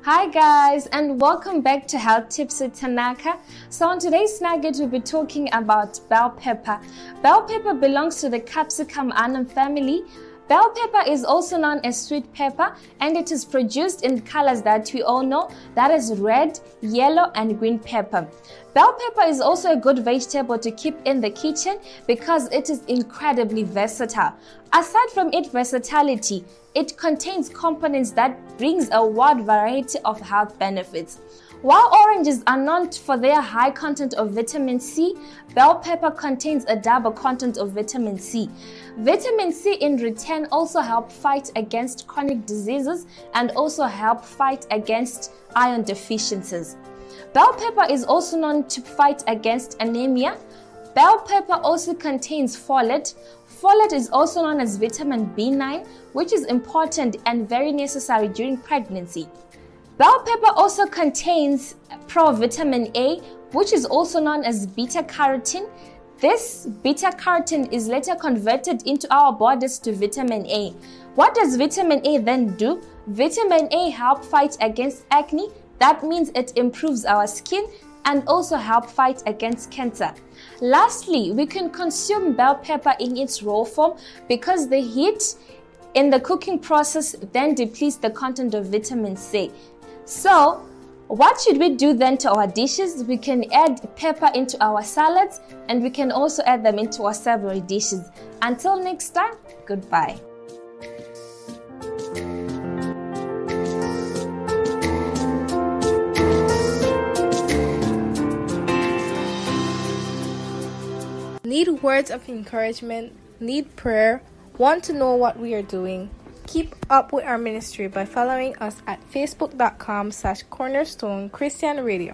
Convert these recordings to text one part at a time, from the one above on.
Hi guys, and welcome back to Health Tips with Tanaka. So on today's nugget, we'll be talking about bell pepper. Bell pepper belongs to the Capsicum annum family. Bell pepper is also known as sweet pepper, and it is produced in colors that we all know, that is red, yellow, and green pepper. Bell pepper is also a good vegetable to keep in the kitchen because it is incredibly versatile. Aside from its versatility, it contains components that brings a wide variety of health benefits. While oranges are known for their high content of vitamin C, bell pepper contains a double content of vitamin C. Vitamin C in return also help fight against chronic diseases and also help fight against iron deficiencies. Bell pepper is also known to fight against anemia. Bell pepper also contains folate. Folate is also known as vitamin B9, which is important and very necessary during pregnancy. Bell pepper also contains provitamin A, which is also known as beta-carotene. This beta-carotene is later converted into our bodies to vitamin A. What does vitamin A then do? Vitamin A helps fight against acne. That means it improves our skin and also help fight against cancer. Lastly, we can consume bell pepper in its raw form because the heat in the cooking process then depletes the content of vitamin C. So, what should we do then to our dishes? We can add pepper into our salads, and we can also add them into our savory dishes. Until next time, goodbye. Need words of encouragement? Need prayer? Want to know what we are doing? Keep up with our ministry by following us at facebook.com/Cornerstone Christian Radio,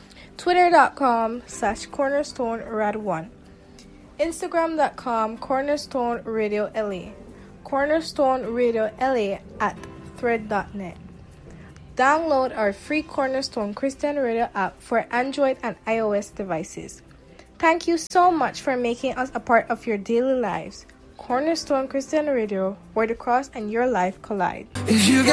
twitter.com/CornerstoneRad1, instagram.com Cornerstone Radio LA, Cornerstone Radio LA at thread.net. Download our free Cornerstone Christian Radio app for Android and iOS devices. Thank you so much for making us a part of your daily lives. Cornerstone Christian Radio, where the cross and your life collide.